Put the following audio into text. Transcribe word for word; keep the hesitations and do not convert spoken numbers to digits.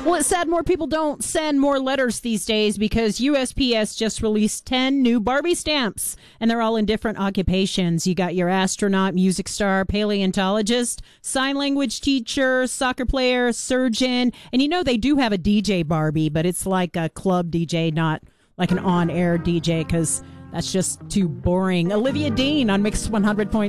Well, it's sad more people don't send more letters these days because U S P S just released ten new Barbie stamps, and they're all in different occupations. You got your astronaut, music star, paleontologist, sign language teacher, soccer player, surgeon, and you know they do have a D J Barbie, but it's like a club D J, not like an on-air D J, because that's just too boring. Olivia Dean on Mix one hundred point